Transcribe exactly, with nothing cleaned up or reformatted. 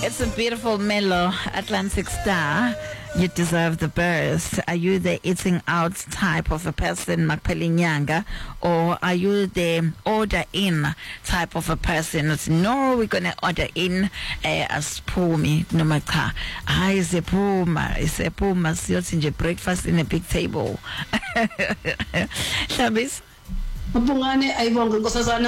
It's a beautiful mellow Atlantic Star. You deserve the best. Are you the eating out type of a person, Makpelinyanga, or are you the order in type of a person? It's, no, we're gonna order in uh, a spumi. No matter. Ah, it's a puma. It's a puma. Siyotsi breakfast in a big table. Shabis. Mapungane ay bongga ko sa sana